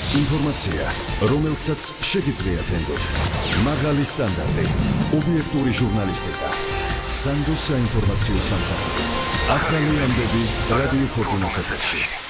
ინფორმაცია, რომელსაც შეგიძლიათ ენდოთ. მაღალი სტანდარტი, ობიექტური ჟურნალისტიკა. სანდოს საინფორმაციო სამსახური. ახალი ამბები რადიო ფორტუნას ეთერში.